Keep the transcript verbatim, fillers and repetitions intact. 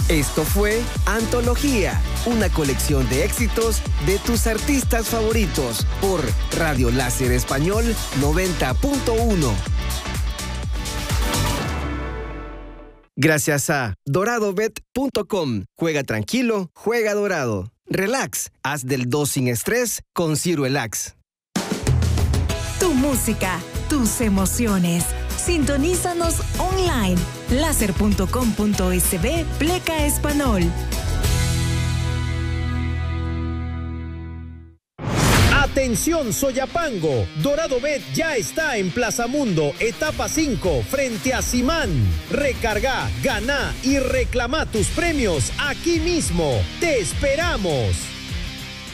Esto fue Antología, una colección de éxitos de tus artistas favoritos por Radio Láser Español noventa punto uno. Gracias a dorado bet punto com. Juega tranquilo, juega dorado. Relax, haz del dos sin estrés con Cirelax. Tu música, tus emociones. Sintonízanos online. láser punto com punto es be pleca español. Atención Soyapango, Dorado Bet ya está en Plaza Mundo, etapa cinco, frente a Simán. Recarga, gana y reclama tus premios aquí mismo. ¡Te esperamos!